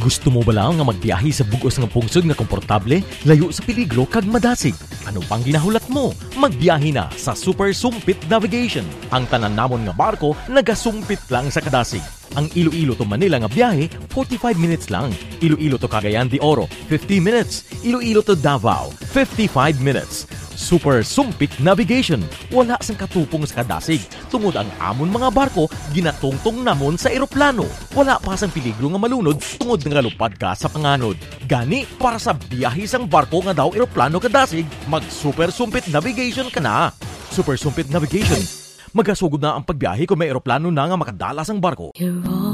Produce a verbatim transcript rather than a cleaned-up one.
Gusto mo ba lang nga magbiyahe sa bugos nga pungsod nga komportable, layo sa peligro kag madasig? Ano pang ginahulat mo? Magbiyahe na sa Super Sumpit Navigation. Ang tanan namon nga barko nagasumpit lang sa kadasig. Ang Iloilo to Manila nga biyahe, forty-five minutes lang. Iloilo to Cagayan de Oro, fifty minutes. Iloilo to Davao, fifty-five minutes. Super Sumpit Navigation. Wala sang katupong sa kadasig. Tungod ang amon mga barko, ginatungtong namon sa eroplano. Wala pa sang peligro nga malunod tungod nga lupad ka sa panganod. Gani, para sa biyahe sang barko nga daw eroplano kadasig, mag Super Sumpit Navigation ka na. Super Sumpit Navigation. Magasugod na ang pagbiyahe kung may eroplano na nga makadalas ang barko.